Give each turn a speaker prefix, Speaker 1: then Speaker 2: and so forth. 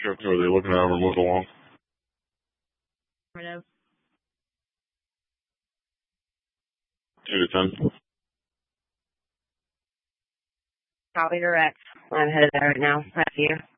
Speaker 1: shift? Are they looking to have her moved along?
Speaker 2: Affirmative.
Speaker 1: 2 to 10.
Speaker 2: Copy direct. I'm headed there right now. Back to you.